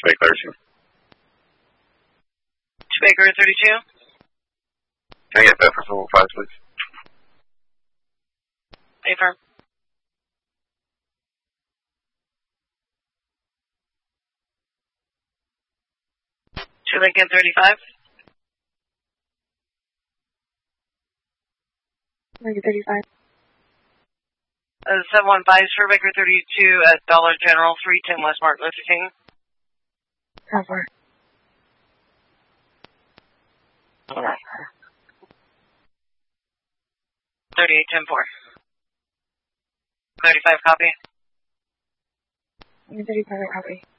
Spake 32. Baker 32. Can I get that for 5, please? Affirm. To Lincoln 35. Lincoln 35. 715 for Baker 32 at Dollar General, 310 West Martin Luther King. Cover. 3810-4. 35 copy. Lincoln 35 copy.